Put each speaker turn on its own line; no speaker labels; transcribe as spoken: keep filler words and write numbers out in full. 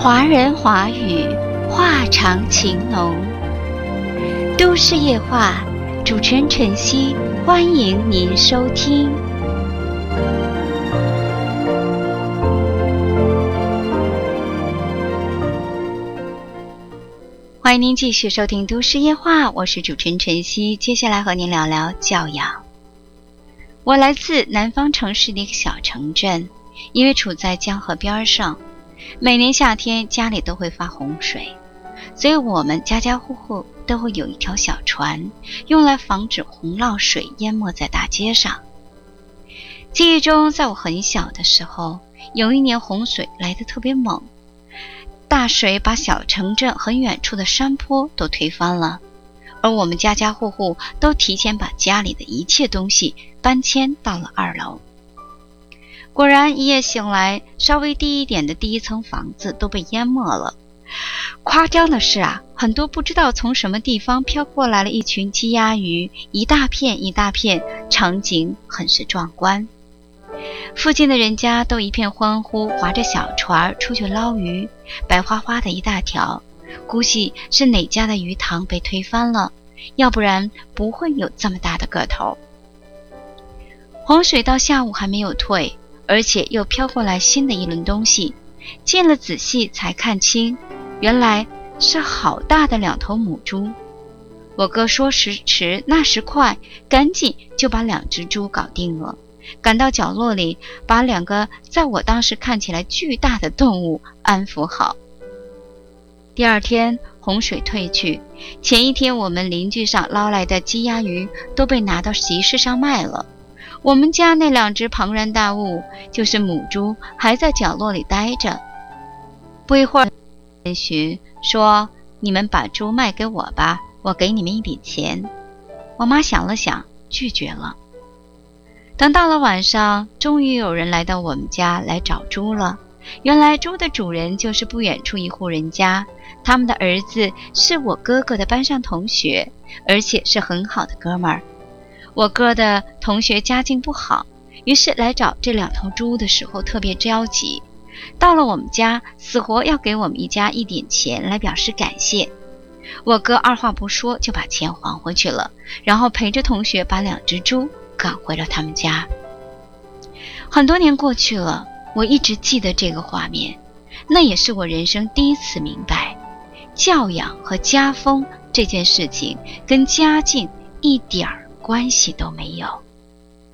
华人华语，话长情浓。都市夜话，主持人晨曦，欢迎您收听。欢迎您继续收听都市夜话，我是主持人晨曦，接下来和您聊聊教养。我来自南方城市的一个小城镇，因为处在江河边上，每年夏天家里都会发洪水，所以我们家家户户都会有一条小船，用来防止洪涝水淹没在大街上。记忆中，在我很小的时候，有一年洪水来得特别猛，大水把小城镇很远处的山坡都推翻了，而我们家家户户都提前把家里的一切东西搬迁到了二楼。果然一夜醒来，稍微低一点的第一层房子都被淹没了。夸张的是啊，很多不知道从什么地方飘过来了一群鸡鸭鱼，一大片一大片，场景很是壮观。附近的人家都一片欢呼，划着小船出去捞鱼，白花花的一大条，估计是哪家的鱼塘被推翻了，要不然不会有这么大的个头。洪水到下午还没有退，而且又飘过来新的一轮东西，见了仔细才看清，原来是好大的两头母猪。我哥说时迟那时快，赶紧就把两只猪搞定了，赶到角落里，把两个在我当时看起来巨大的动物安抚好。第二天洪水退去，前一天我们邻居上捞来的鸡鸭鱼都被拿到集市上卖了，我们家那两只庞然大物，就是母猪，还在角落里待着。不一会儿，人询说：“你们把猪卖给我吧，我给你们一笔钱。”我妈想了想，拒绝了。等到了晚上，终于有人来到我们家来找猪了。原来猪的主人就是不远处一户人家，他们的儿子是我哥哥的班上同学，而且是很好的哥们儿。我哥的同学家境不好，于是来找这两头猪的时候特别着急，到了我们家死活要给我们一家一点钱来表示感谢。我哥二话不说就把钱还回去了，然后陪着同学把两只猪赶回了他们家。很多年过去了，我一直记得这个画面，那也是我人生第一次明白，教养和家风这件事情跟家境一点儿关系都没有。